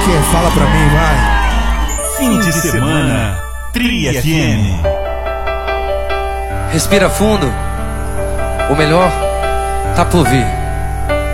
que é? Fala pra mim, vai. Fim de semana, Tri FM. Respira fundo. O melhor tá por vir.